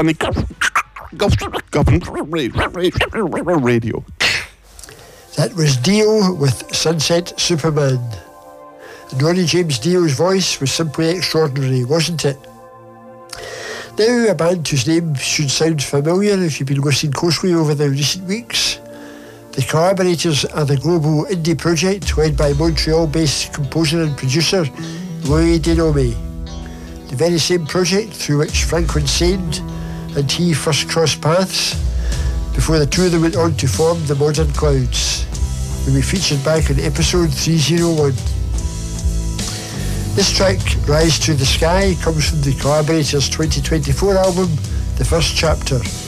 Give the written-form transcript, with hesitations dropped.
on the radio. That was Dio with Sunset Superman. And Ronnie James Dio's voice was simply extraordinary, wasn't it? Now, a band whose name should sound familiar if you've been listening closely over the recent weeks. The Collaborators are the global indie project led by Montreal-based composer and producer Louis Denomé. The very same project through which Franklin Saint and he first crossed paths before the two of them went on to form the Modern Clouds, who we featured back in episode 301. This track, Rise to the Sky, comes from the Collaborators 2024 album, The First Chapter.